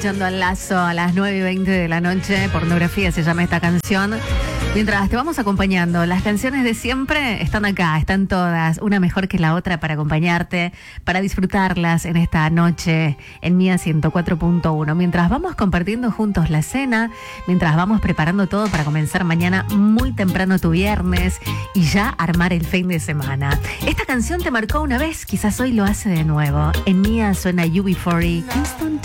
escuchando al Lazo a las 9:20 de la noche. Pornografía se llama esta canción. Mientras te vamos acompañando, las canciones de siempre están acá, están todas, una mejor que la otra para acompañarte, para disfrutarlas en esta noche en Mía 104.1. Mientras vamos compartiendo juntos la cena, mientras vamos preparando todo para comenzar mañana muy temprano tu viernes y ya armar el fin de semana. Esta canción te marcó una vez, quizás hoy lo hace de nuevo. En Mía suena UB40, Kingston